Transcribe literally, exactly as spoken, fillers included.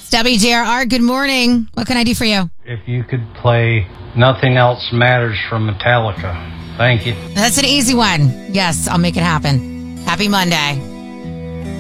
It's W J R R. Good morning. What can I do for you? If you could play Nothing Else Matters from Metallica. Thank you. That's an easy one. Yes, I'll make it happen. Happy Monday.